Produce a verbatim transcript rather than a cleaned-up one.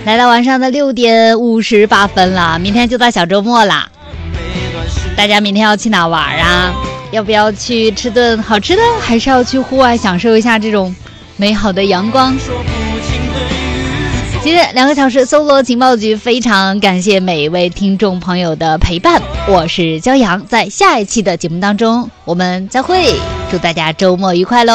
来到晚上的六点五十八分了，明天就到小周末啦。大家明天要去哪玩啊？要不要去吃顿好吃的，还是要去户外享受一下这种美好的阳光？今天两个小时搜罗情报局，非常感谢每一位听众朋友的陪伴，我是骄阳，在下一期的节目当中我们再会，祝大家周末愉快喽。